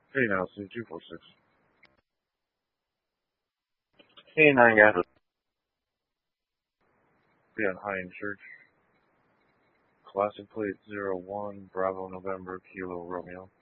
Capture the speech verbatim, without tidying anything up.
Hey, now, C two four six. Hey, nine guys. Be on High in Church. Classic plate zero one Bravo November Kilo Romeo.